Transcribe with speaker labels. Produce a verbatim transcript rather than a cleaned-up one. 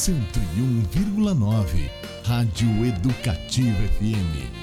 Speaker 1: cento e um vírgula nove. Rádio Educativa F M.